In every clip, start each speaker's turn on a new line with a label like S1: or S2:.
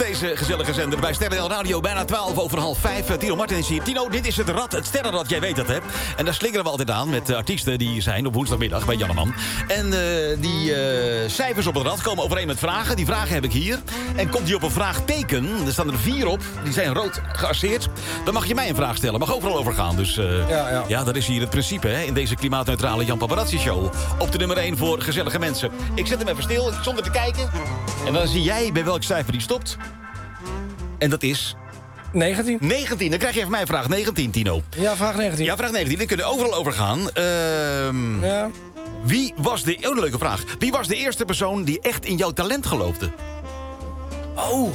S1: deze gezellige zender bij Sterren Radio. Bijna 5:12. Tino Martin is hier. Tino, dit is het rad, het sterrenrad, jij weet dat, hè? En daar slingeren we altijd aan met artiesten die zijn op woensdagmiddag bij Janneman. En die cijfers op het rad komen overeen met vragen. Die vragen heb ik hier. En komt die op een vraagteken, er staan er 4 op, die zijn rood gearseerd, dan mag je mij een vraag stellen. Mag overal over gaan. Dus ja, dat is hier het principe, hè? In deze klimaatneutrale Jan Paparazzi show. Op de nummer 1 voor gezellige mensen. Ik zet hem even stil, zonder te kijken. En dan zie jij bij welk cijfer die stopt. En dat is
S2: 19.
S1: 19. Dan krijg je even mijn vraag 19, Tino.
S2: Ja, vraag 19.
S1: Ja, vraag 19. We kunnen overal over gaan.
S2: Ja.
S1: Wie was de... Oh, een leuke vraag. Wie was de eerste persoon die echt in jouw talent geloofde?
S2: Oh.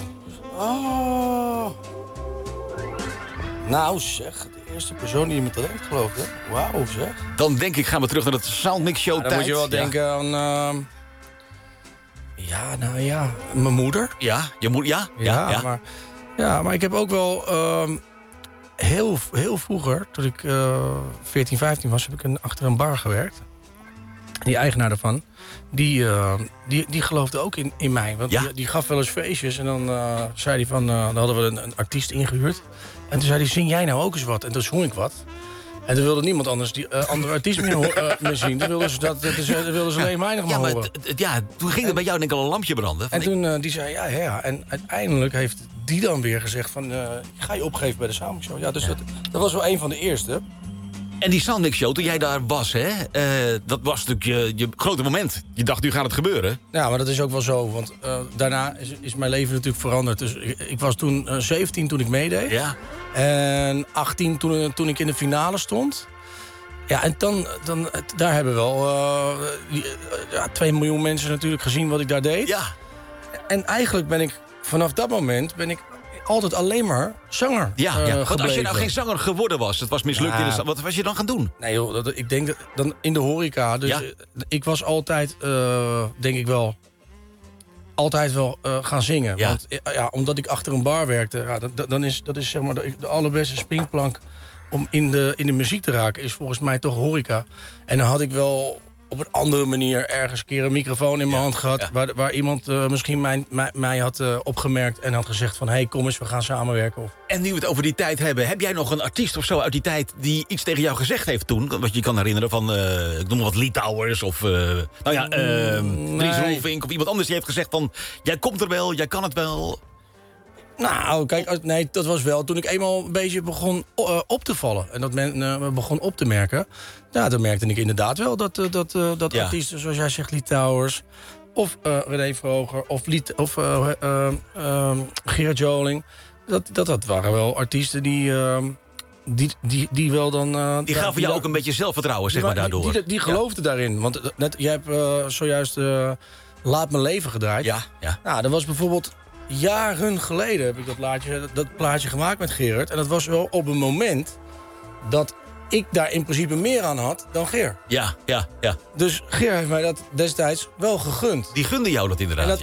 S2: Nou zeg, de eerste persoon die in mijn talent geloofde. Wauw zeg.
S1: Dan denk ik, gaan we terug naar het Soundmix Show tijd.
S2: Dan moet je wel denken aan... mijn moeder.
S1: Ja, je moeder, ja.
S2: Maar ik heb ook wel heel vroeger, toen ik 14, 15 was, heb ik achter een bar gewerkt. Die eigenaar daarvan, die geloofde ook in mij. Want die gaf wel eens feestjes en dan zei hij van, dan hadden we een artiest ingehuurd. En toen zei hij, zing jij nou ook eens wat? En toen zong ik wat. En toen wilde niemand anders die andere artiest meer zien. Toen wilden ze alleen mij nog maar horen.
S1: Toen ging er bij jou denk ik al een lampje branden.
S2: En toen die zei ja. En uiteindelijk heeft die dan weer gezegd van... ga je opgeven bij de Soundmix Show. Ja, dus dat was wel een van de eerste.
S1: En die Soundmix Show, toen jij daar was, hè, dat was natuurlijk je grote moment. Je dacht, nu gaat het gebeuren.
S2: Ja, maar dat is ook wel zo. Want daarna is mijn leven natuurlijk veranderd. Dus ik was toen 17 toen ik meedeed.
S1: Ja.
S2: En 18 toen ik in de finale stond. Ja, en dan daar hebben wel 2 miljoen mensen natuurlijk gezien wat ik daar deed.
S1: Ja.
S2: En eigenlijk ben ik vanaf dat moment altijd alleen maar zanger
S1: want als je nou geen zanger geworden was, het was mislukt, wat was je dan gaan doen?
S2: Nee joh, ik denk dan in de horeca. Dus ik was altijd, denk ik wel, gaan zingen.
S1: Ja.
S2: Want omdat ik achter een bar werkte, dat is zeg maar de allerbeste springplank om in de muziek te raken, is volgens mij toch horeca. En dan had ik wel op een andere manier ergens een keer een microfoon in mijn hand gehad... Waar iemand misschien mij had opgemerkt en had gezegd van... hey, kom eens, we gaan samenwerken.
S1: En nu we het over die tijd hebben... heb jij nog een artiest of zo uit die tijd die iets tegen jou gezegd heeft toen? Wat je kan herinneren van, ik noem maar wat, Litouwers of... Dries Roelvink of iemand anders die heeft gezegd van... jij komt er wel, jij kan het wel...
S2: Nou, kijk, nee, dat was wel toen ik eenmaal een beetje begon op te vallen. En dat men begon op te merken. Ja, dan merkte ik inderdaad wel dat artiesten, zoals jij zegt, Litouwers... of René Vroger, of Gerard Joling... Dat waren wel artiesten die wel dan...
S1: die gaven jou ook een beetje zelfvertrouwen, zeg maar, daardoor. Die
S2: geloofden daarin. Want jij hebt zojuist Laat Mijn Leven gedraaid.
S1: Ja.
S2: Nou, dat was bijvoorbeeld... Jaren geleden heb ik dat plaatje gemaakt met Gerard. En dat was wel op een moment dat ik daar in principe meer aan had dan Ger.
S1: Ja.
S2: Dus Ger heeft mij dat destijds wel gegund.
S1: Die gunde jou dat inderdaad,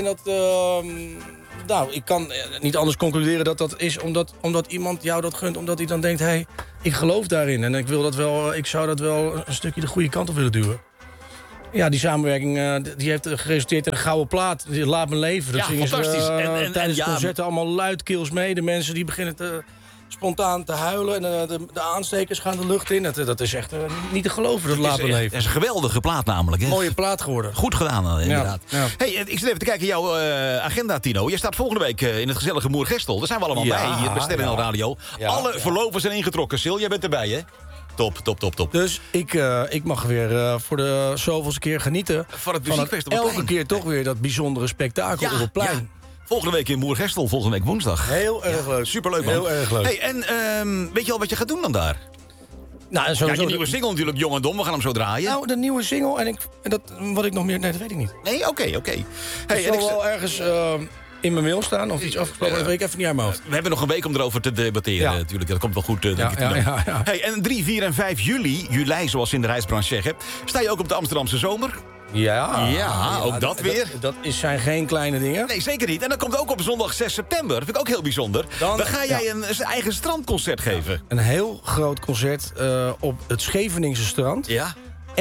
S2: Nou, ik kan niet anders concluderen dat is omdat iemand jou dat gunt. Omdat hij dan denkt, hey, ik geloof daarin. En ik zou dat wel een stukje de goede kant op willen duwen. Ja, die samenwerking die heeft geresulteerd in een gouden plaat. Laat Mijn Leven. Dat zingen
S1: fantastisch.
S2: Ze tijdens de concerten allemaal luidkeels mee. De mensen die beginnen spontaan te huilen. En de aanstekers gaan de lucht in. Dat is echt niet te geloven, dat Laat Mijn Leven.
S1: Dat is een geweldige plaat namelijk. Hè?
S2: Mooie plaat geworden.
S1: Goed gedaan, inderdaad.
S2: Ja.
S1: Hey, ik zit even te kijken jouw agenda, Tino. Je staat volgende week in het gezellige Moergestel. Daar zijn we allemaal bij hier bij Sterren Radio. Alle verloven zijn ingetrokken. Sil, jij bent erbij, hè? Top.
S2: Dus ik mag weer voor de zoveelste keer genieten...
S1: van het muziekfestival.
S2: Elke keer toch weer dat bijzondere spektakel op het plein.
S1: Ja. Volgende week in Moergestel, volgende week woensdag.
S2: Heel erg leuk.
S1: Superleuk, man.
S2: Heel erg leuk.
S1: Hey, en weet je al wat je gaat doen dan daar?
S2: Nou,
S1: je nieuwe single natuurlijk, Jong en Dom. We gaan hem zo draaien.
S2: Nou, de nieuwe single wat ik nog meer... Nee, dat weet ik niet.
S1: Nee, oké.
S2: Hey, zal wel ergens... in mijn mail staan of iets afgesproken, dat weet ik even niet uit mijn hoofd.
S1: We hebben nog een week om erover te debatteren natuurlijk. Dat komt wel goed.
S2: Ja.
S1: Hey, en 3, 4 en 5 juli, zoals ze in de reisbranche zeggen... sta je ook op de Amsterdamse Zomer.
S2: Ja,
S1: ook dat weer.
S2: Dat zijn geen kleine dingen.
S1: Nee, zeker niet. En dat komt ook op zondag 6 september. Dat vind ik ook heel bijzonder. Dan ga jij een eigen strandconcert geven.
S2: Een heel groot concert op het Scheveningse strand.
S1: Ja.
S2: Echt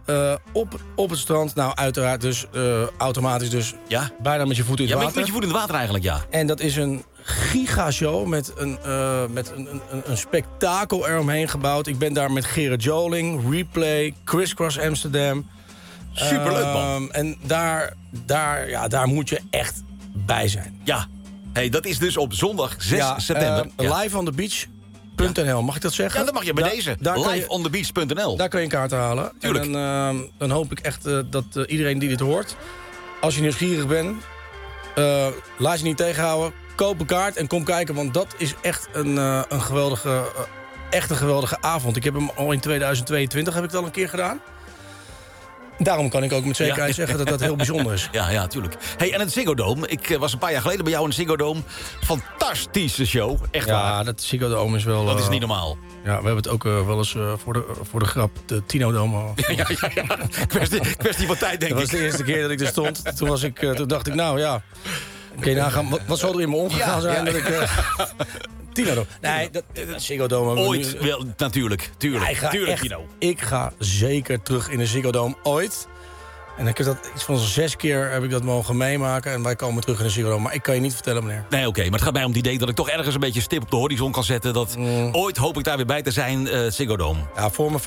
S2: op het strand. Nou, uiteraard dus automatisch dus bijna met je voet in het water.
S1: Met je voet in het water eigenlijk, ja.
S2: En dat is een gigashow met een spektakel eromheen gebouwd. Ik ben daar met Gerard Joling, Replay, Crisscross Amsterdam.
S1: Superleuk, man.
S2: En daar moet je echt bij zijn.
S1: Ja. Hey, dat is dus op zondag 6 september.
S2: Live on the beach.nl, mag ik dat zeggen?
S1: Ja, dat mag je bij deze. Liveonthebeach.nl.
S2: Daar kan je een kaart halen.
S1: Tuurlijk.
S2: En dan hoop ik echt dat iedereen die dit hoort, als je nieuwsgierig bent, laat je niet tegenhouden. Koop een kaart en kom kijken, want dat is echt een geweldige avond. Ik heb hem al in 2022 heb ik het al een keer gedaan. Daarom kan ik ook met zekerheid zeggen dat dat heel bijzonder is.
S1: Ja, tuurlijk. Hey, en het Ziggo Dome. Ik was een paar jaar geleden bij jou in het Ziggo Dome. Fantastische show. Echt waar.
S2: Ja, dat Ziggo Dome is wel...
S1: Dat is niet normaal.
S2: Ja, we hebben het ook wel eens voor de grap de Tino Dome.
S1: Ja. Kwestie van tijd, denk ik.
S2: Dat was de eerste keer dat ik er stond. Toen dacht ik, nou ja... Kun je nagaan, wat zou er in me omgegaan zijn dat ik... Tino Dome. Nee, dat Ziggo Dome...
S1: Ooit wel, natuurlijk. Tuurlijk, Tino.
S2: Ik ga zeker terug in de Ziggo Dome, ooit. En ik heb dat iets van 6 keer heb ik dat mogen meemaken. En wij komen terug in de Ziggo Dome. Maar ik kan je niet vertellen, meneer.
S1: Nee, oké. Maar het gaat mij om het idee dat ik toch ergens een beetje stip op de horizon kan zetten. Dat ooit hoop ik daar weer bij te zijn, Ziggo Dome.
S2: Ja, voor mijn